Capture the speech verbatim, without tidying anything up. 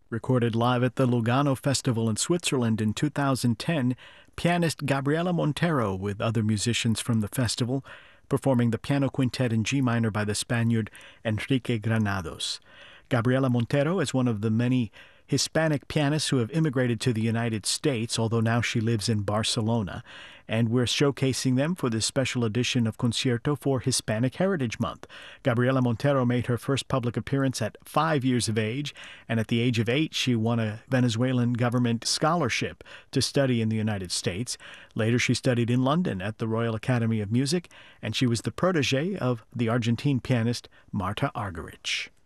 Recorded live at the Lugano Festival in Switzerland in two thousand ten, pianist Gabriela Montero with other musicians from the festival, performing the piano quintet in G minor by the Spaniard Enrique Granados. Gabriela Montero is one of the many Hispanic pianists who have immigrated to the United States, although now she lives in Barcelona, and we're showcasing them for this special edition of Concierto for Hispanic Heritage Month. Gabriela Montero made her first public appearance at five years of age, and at the age of eight, she won a Venezuelan government scholarship to study in the United States. Later, she studied in London at the Royal Academy of Music, and she was the protege of the Argentine pianist Marta Argerich.